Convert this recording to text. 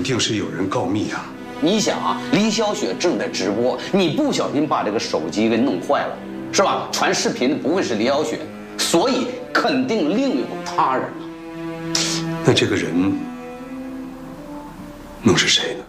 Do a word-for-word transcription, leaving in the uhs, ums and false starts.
定是有人告密啊！ 你想啊，李小雪正在直播，你不小心把这个手机给弄坏了，是吧？传视频的不会是李小雪，所以肯定另有他人啊。 那这个人能是谁呢？